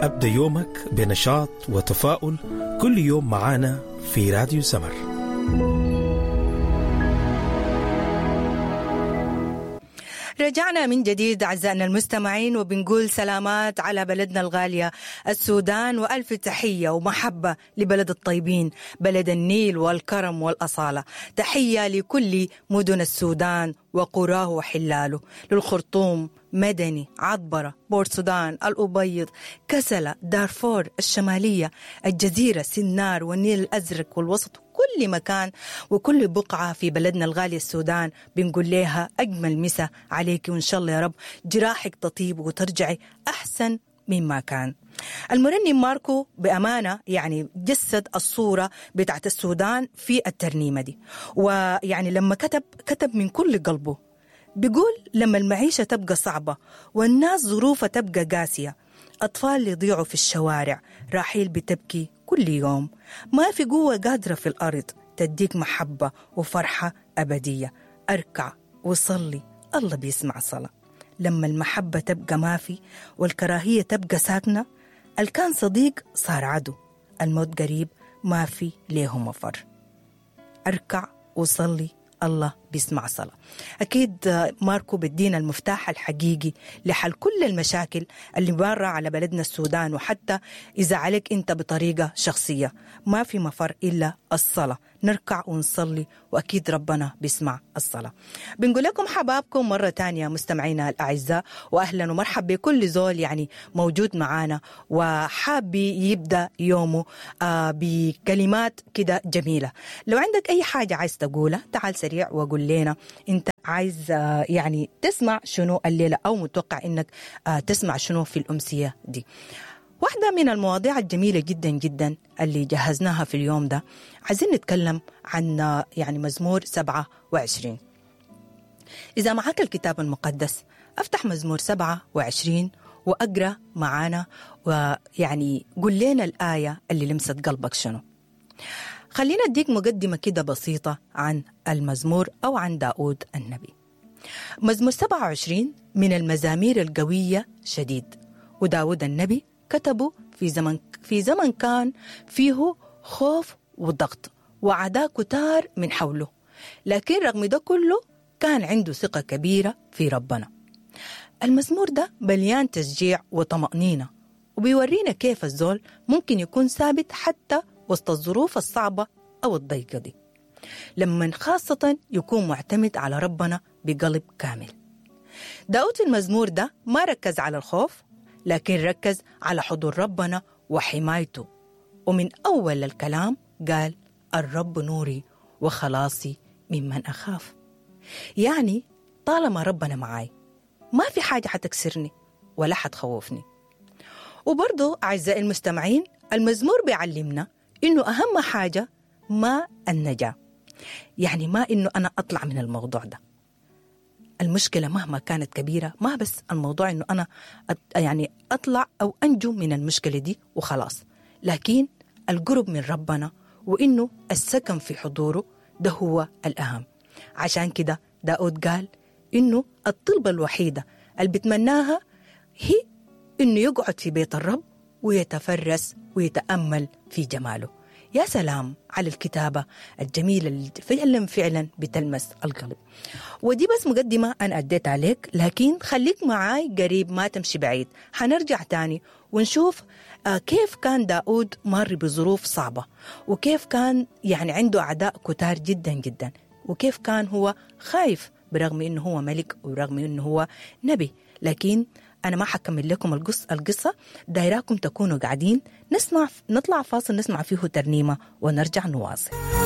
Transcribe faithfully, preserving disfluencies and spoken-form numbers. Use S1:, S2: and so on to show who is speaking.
S1: أبدأ يومك بنشاط وتفاؤل كل يوم معانا في راديو سمر.
S2: رجعنا من جديد أعزائنا المستمعين وبنقول سلامات على بلدنا الغالية السودان، وألف تحية ومحبة لبلد الطيبين، بلد النيل والكرم والأصالة. تحية لكل مدن السودان وقراه وحلاله، للخرطوم، مدني، عطبرة، بورت سودان، الأبيض، كسلة، دارفور الشمالية، الجزيرة، سنار والنيل الأزرق والوسط، كل مكان وكل بقعة في بلدنا الغالية السودان بنقول لها أجمل مسا عليك، وإن شاء الله يا رب جراحك تطيب وترجعي أحسن مما كان. المرنم ماركو بأمانة يعني جسد الصورة بتاعت السودان في الترنيمة دي، ويعني لما كتب كتب من كل قلبه. بيقول لما المعيشة تبقى صعبة والناس ظروفها تبقى قاسية، أطفال يضيعوا في الشوارع، راحيل بتبكي كل يوم، ما في قوة قادرة في الأرض تديك محبة وفرحة أبدية. أركع وصلي، الله بيسمع صلاة. لما المحبة تبقى ما في والكراهية تبقى ساكنة، الكان صديق صار عدو، الموت قريب ما في ليه مفر. أركع وصلي، الله بيسمع صلاة. أكيد ماركو بدينا المفتاح الحقيقي لحل كل المشاكل اللي بارة على بلدنا السودان، وحتى إذا عليك أنت بطريقة شخصية ما في مفر إلا الصلاة. نركع ونصلي وأكيد ربنا بيسمع الصلاة. بنقول لكم حبابكم مرة تانية مستمعينا الأعزاء، وأهلا ومرحبا بكل زول يعني موجود معانا وحاب يبدأ يومه آه بكلمات كده جميلة. لو عندك أي حاجة عايز تقولها تعال سريع وقول لنا انت عايز آه يعني تسمع شنو الليلة، أو متوقع انك آه تسمع شنو في الأمسية دي. واحدة من المواضيع الجميلة جدا جدا اللي جهزناها في اليوم ده، عايزين نتكلم عن يعني مزمور سبعة وعشرين. إذا معك الكتاب المقدس أفتح مزمور سبعة وعشرين وأقرأ معانا، ويعني قل لنا الآية اللي لمست قلبك شنو. خلينا اديك مقدمة كده بسيطة عن المزمور أو عن داود النبي. مزمور سبعة وعشرين من المزامير القوية شديد، وداود النبي كتبوا في زمن في زمن كان فيه خوف وضغط وعداء كتار من حوله، لكن رغم ده كله كان عنده ثقة كبيرة في ربنا. المزمور ده مليان تشجيع وطمأنينة، وبيورينا كيف الزول ممكن يكون ثابت حتى وسط الظروف الصعبة أو الضيقة دي، لما خاصة يكون معتمد على ربنا بقلب كامل. داود في المزمور ده ما ركز على الخوف، لكن ركز على حضور ربنا وحمايته، ومن أول الكلام قال الرب نوري وخلاصي ممن أخاف. يعني طالما ربنا معاي ما في حاجة حتكسرني ولا حتخوفني. وبرضو أعزائي المستمعين المزمور بيعلمنا إنه أهم حاجة ما النجاة، يعني ما إنه أنا أطلع من الموضوع ده. المشكلة مهما كانت كبيرة ما بس الموضوع إنه أنا يعني أطلع أو أنجو من المشكلة دي وخلاص، لكن القرب من ربنا وإنه السكن في حضوره ده هو الأهم. عشان كده داود قال إنه الطلبة الوحيدة اللي بتمناها هي إنه يقعد في بيت الرب ويتفرس ويتأمل في جماله. يا سلام على الكتابة الجميلة اللي فعلا فعلا بتلمس القلب. ودي بس مقدمة أنا أديت عليك، لكن خليك معاي قريب ما تمشي بعيد. حنرجع تاني ونشوف آه كيف كان داود مر بظروف صعبة، وكيف كان يعني عنده أعداء كتار جدا جدا، وكيف كان هو خايف برغم إنه هو ملك ورغم إنه هو نبي. لكن أنا ما حكمل لكم القصة القصة دايراكم تكونوا قاعدين نسمع نطلع فاصل نسمع فيه ترنيمة ونرجع نواصل.